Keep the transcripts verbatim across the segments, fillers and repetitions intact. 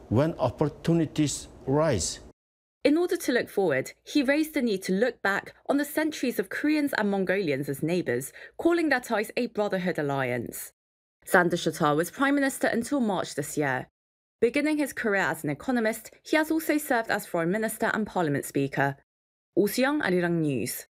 when opportunities rise. In order to look forward, he raised the need to look back on the centuries of Koreans and Mongolians as neighbours, calling their ties a brotherhood alliance. Sander Shatar was Prime Minister until March this year. Beginning his career as an economist, he has also served as Foreign Minister and Parliament Speaker. Oh Soo-young, Arirang News.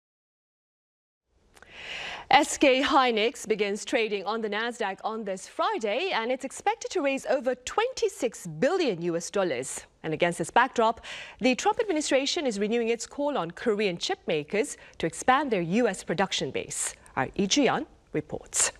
S K Hynix begins trading on the Nasdaq on this Friday, and it's expected to raise over twenty-six billion U S dollars. And against this backdrop, the Trump administration is renewing its call on Korean chip makers to expand their U S production base. Our Lee Ji-yeon reports.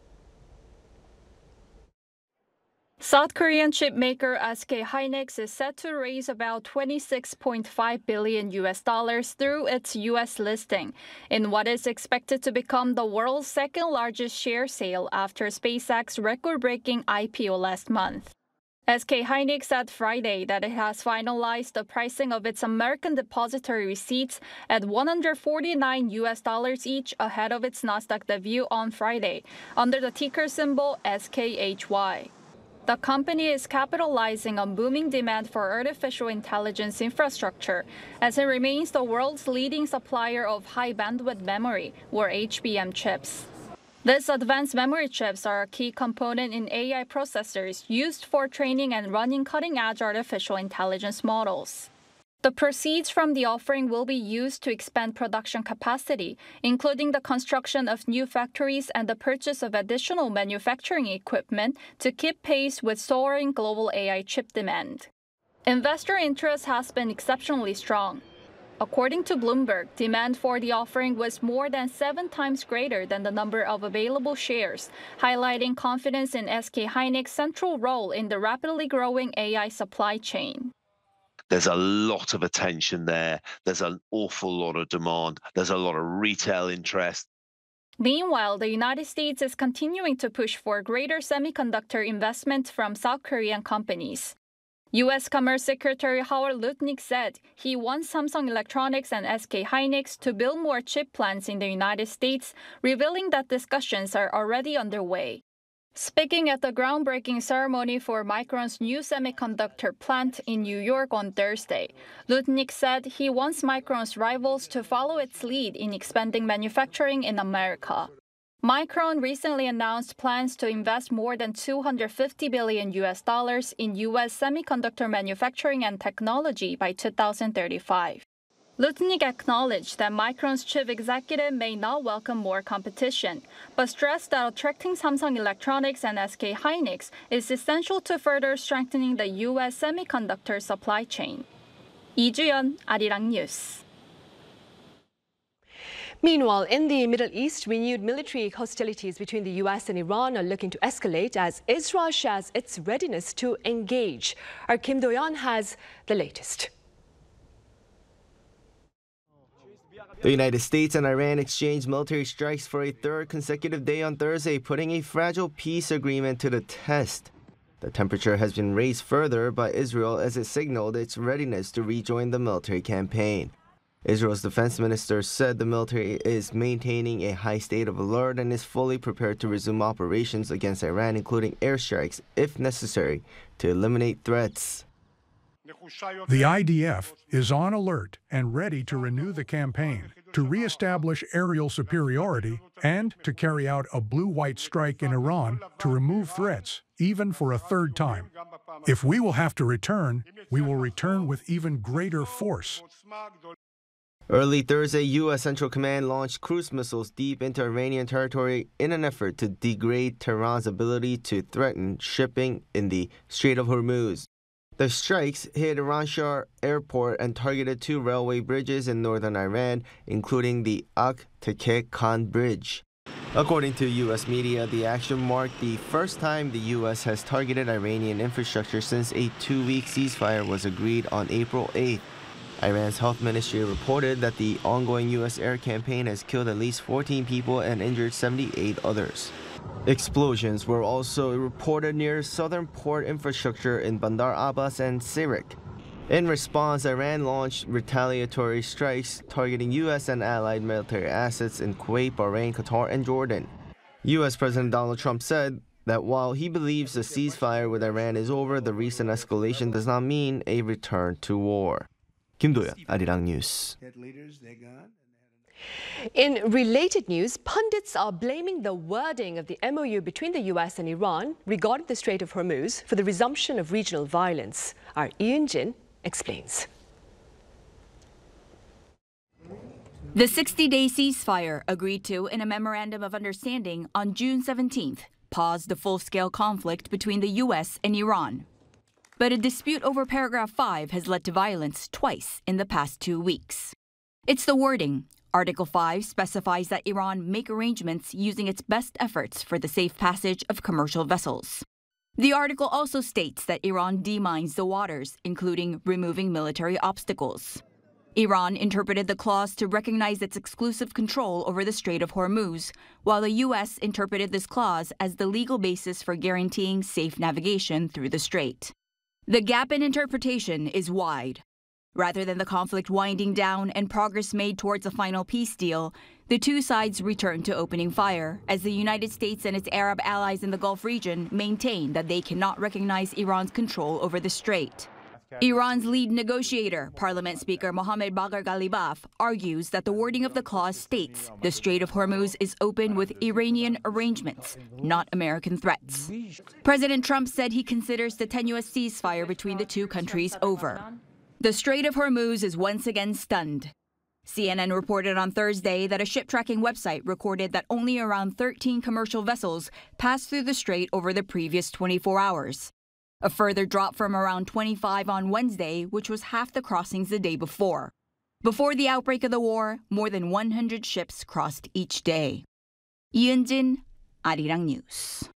South Korean chipmaker S K Hynix is set to raise about twenty-six point five billion U S dollars through its U S listing, in what is expected to become the world's second largest share sale after SpaceX's record-breaking I P O last month. S K Hynix said Friday that it has finalized the pricing of its American depository receipts at one hundred forty-nine U S dollars each ahead of its Nasdaq debut on Friday, under the ticker symbol S K H Y. The company is capitalizing on booming demand for artificial intelligence infrastructure, as it remains the world's leading supplier of high-bandwidth memory, or H B M chips. These advanced memory chips are a key component in A I processors used for training and running cutting-edge artificial intelligence models. The proceeds from the offering will be used to expand production capacity, including the construction of new factories and the purchase of additional manufacturing equipment to keep pace with soaring global A I chip demand. Investor interest has been exceptionally strong. According to Bloomberg, demand for the offering was more than seven times greater than the number of available shares, highlighting confidence in S K Hynix's central role in the rapidly growing A I supply chain. There's a lot of attention there. There's an awful lot of demand. There's a lot of retail interest. Meanwhile, the United States is continuing to push for greater semiconductor investment from South Korean companies. U S Commerce Secretary Howard Lutnick said he wants Samsung Electronics and S K Hynix to build more chip plants in the United States, revealing that discussions are already underway. Speaking at the groundbreaking ceremony for Micron's new semiconductor plant in New York on Thursday, Lutnick said he wants Micron's rivals to follow its lead in expanding manufacturing in America. Micron recently announced plans to invest more than two hundred fifty billion U S dollars in U S semiconductor manufacturing and technology by two thousand thirty-five. Lutnick acknowledged that Micron's chief executive may not welcome more competition, but stressed that attracting Samsung Electronics and S K Hynix is essential to further strengthening the U S semiconductor supply chain. Lee Ji-yeon, Arirang News. Meanwhile, in the Middle East, renewed military hostilities between the U S and Iran are looking to escalate as Israel shares its readiness to engage. Our Kim Do-yeon has the latest. The United States and Iran exchanged military strikes for a third consecutive day on Thursday, putting a fragile peace agreement to the test. The temperature has been raised further by Israel as it signaled its readiness to rejoin the military campaign. Israel's defense minister said the military is maintaining a high state of alert and is fully prepared to resume operations against Iran, including airstrikes, if necessary, to eliminate threats. The I D F is on alert and ready to renew the campaign, to reestablish aerial superiority, and to carry out a blue-white strike in Iran to remove threats, even for a third time. If we will have to return, we will return with even greater force. Early Thursday, U S Central Command launched cruise missiles deep into Iranian territory in an effort to degrade Tehran's ability to threaten shipping in the Strait of Hormuz. The strikes hit Iran-Shah airport and targeted two railway bridges in northern Iran, including the Ak-Takeh Khan Bridge. According to U S media, the action marked the first time the U S has targeted Iranian infrastructure since a two-week ceasefire was agreed on April eighth. Iran's health ministry reported that the ongoing U S air campaign has killed at least fourteen people and injured seventy-eight others. Explosions were also reported near southern port infrastructure in Bandar Abbas and Sirik. In response, Iran launched retaliatory strikes targeting U S and allied military assets in Kuwait, Bahrain, Qatar, and Jordan. U S President Donald Trump said that while he believes the ceasefire with Iran is over, the recent escalation does not mean a return to war. 김도연, 아리랑 뉴스. In related news, pundits are blaming the wording of the M O U between the U S and Iran regarding the Strait of Hormuz for the resumption of regional violence. Our Yoon Jin explains. The sixty-day ceasefire agreed to in a memorandum of understanding on June seventeenth paused the full-scale conflict between the U S and Iran. But a dispute over paragraph five has led to violence twice in the past two weeks. It's the wording. Article five specifies that Iran make arrangements using its best efforts for the safe passage of commercial vessels. The article also states that Iran demines the waters, including removing military obstacles. Iran interpreted the clause to recognize its exclusive control over the Strait of Hormuz, while the U S interpreted this clause as the legal basis for guaranteeing safe navigation through the strait. The gap in interpretation is wide. Rather than the conflict winding down and progress made towards a final peace deal, the two sides returned to opening fire as the United States and its Arab allies in the Gulf region maintain that they cannot recognize Iran's control over the strait. Iran's lead negotiator, Parliament Speaker Mohammad Bagher Ghalibaf, argues that the wording of the clause states the Strait of Hormuz is open with Iranian arrangements, not American threats. President Trump said he considers the tenuous ceasefire between the two countries over. The Strait of Hormuz is once again stunned. C N N reported on Thursday that a ship tracking website recorded that only around thirteen commercial vessels passed through the strait over the previous twenty-four hours. A further drop from around twenty-five on Wednesday, which was half the crossings the day before. Before the outbreak of the war, more than one hundred ships crossed each day. 이은진, 아리랑 뉴스.